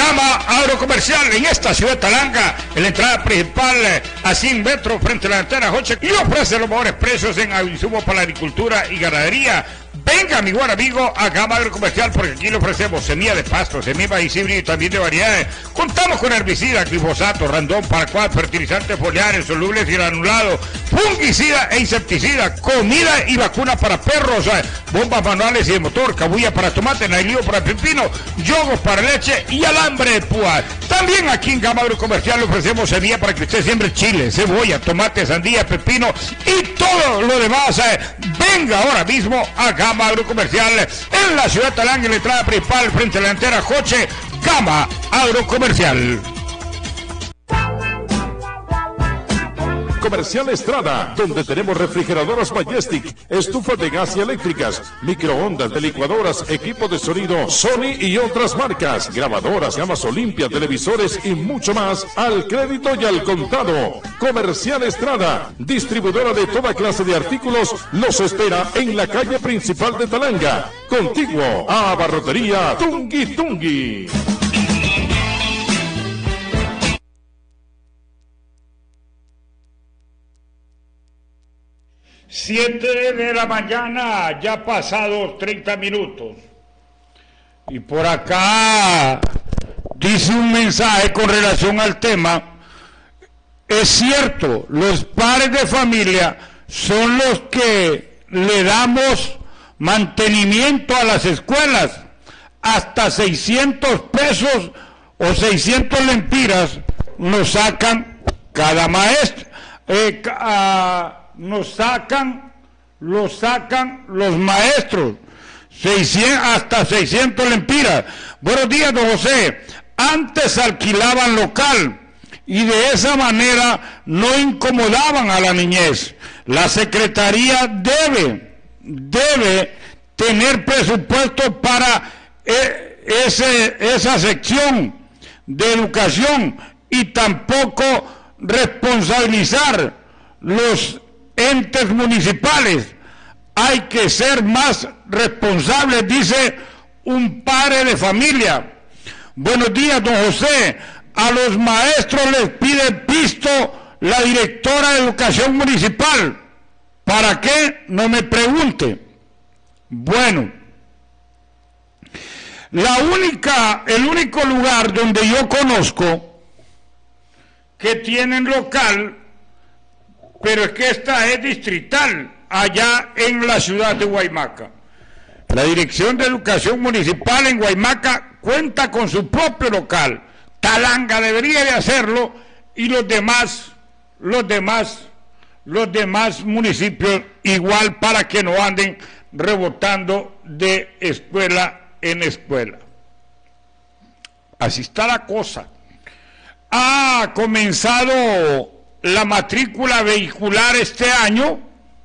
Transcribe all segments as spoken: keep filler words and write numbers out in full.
Gama Agrocomercial en esta ciudad de Talanga, en la entrada principal a cien metros frente a la antena Joche, y ofrece los mejores precios en insumos para la agricultura y ganadería. Venga, mi buen amigo, a Gama Agrocomercial, porque aquí le ofrecemos semilla de pasto, semilla maíz híbrido y también de variedades. Contamos con herbicida, glifosato, randón, paraquat, fertilizantes foliares, solubles y granulados, fungicida e insecticida, comida y vacuna para perros, bombas manuales y de motor, cabulla para tomate, nailío para pepino, yogos para leche y alambre de púa. También aquí en Gama Agrocomercial le ofrecemos semilla para que usted siembre chile, cebolla, tomate, sandía, pepino y todo lo demás. Venga ahora mismo a Gama Agrocomercial en la ciudad de Talanga, en la entrada principal frente a la antena Joche. Gama Agrocomercial. Comercial Estrada, donde tenemos refrigeradoras Majestic, estufas de gas y eléctricas, microondas, de licuadoras, equipo de sonido Sony y otras marcas, grabadoras, gamas Olimpia, televisores y mucho más al crédito y al contado. Comercial Estrada, distribuidora de toda clase de artículos, los espera en la calle principal de Talanga, contiguo a Abarrotería Tungui Tungui. Siete de la mañana, ya pasados treinta minutos. Y por acá dice un mensaje con relación al tema. Es cierto, los padres de familia son los que le damos mantenimiento a las escuelas. Hasta seiscientos pesos o seiscientos lempiras nos sacan cada maestro. Eh, a, nos sacan, los sacan los maestros, seiscientos, hasta seiscientos lempiras. Buenos días, don José. Antes alquilaban local y de esa manera no incomodaban a la niñez. La Secretaría debe, debe tener presupuesto para eh, ese, esa sección de educación y tampoco responsabilizar los entes municipales. Hay que ser más responsables, dice un padre de familia. Buenos días, don José. A los maestros les pide pisto la directora de educación municipal. ¿Para qué? No me pregunte. Bueno, la única, el único lugar donde yo conozco que tienen local, pero es que esta es distrital, allá en la ciudad de Guaymaca. La Dirección de Educación Municipal en Guaymaca cuenta con su propio local. Talanga debería de hacerlo y los demás, los demás, los demás municipios igual, para que no anden rebotando de escuela en escuela. Así está la cosa. Ha comenzado la matrícula vehicular este año,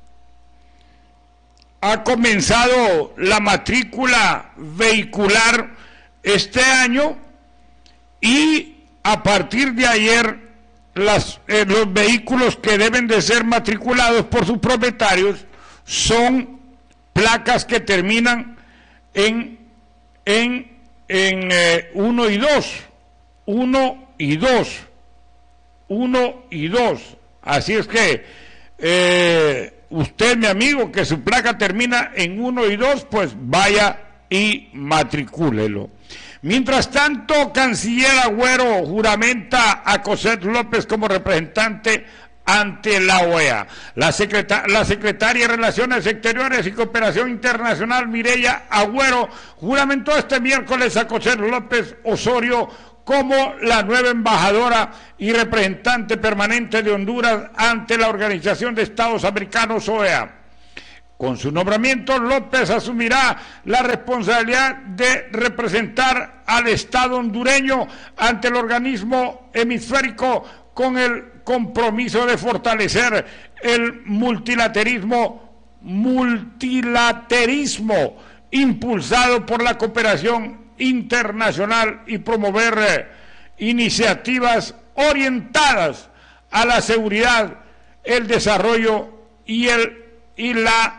ha comenzado la matrícula vehicular este año y a partir de ayer las, eh, los vehículos que deben de ser matriculados por sus propietarios son placas que terminan en en en eh, uno y dos, uno y dos. uno y dos. Así es que eh, usted, mi amigo, que su placa termina en uno y dos, pues vaya y matricúlelo. Mientras tanto, Canciller Agüero juramenta a Cosette López como representante ante la O E A. La, secreta la secretaria de Relaciones Exteriores y Cooperación Internacional, Mireya Agüero, juramentó este miércoles a Cosette López Osorio como la nueva embajadora y representante permanente de Honduras ante la Organización de Estados Americanos, O E A. Con su nombramiento, López asumirá la responsabilidad de representar al Estado hondureño ante el organismo hemisférico con el compromiso de fortalecer el multilaterismo, multilaterismo impulsado por la cooperación internacional y promover eh, iniciativas orientadas a la seguridad, el desarrollo y, el, y la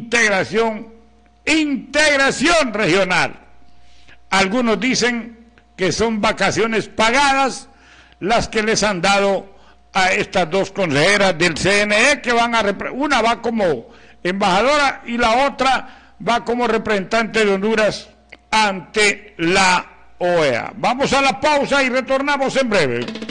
integración, integración regional. Algunos dicen que son vacaciones pagadas las que les han dado a estas dos consejeras del C N E, que van a una va como embajadora y la otra va como representante de Honduras ante la O E A. Vamos a la pausa y retornamos en breve.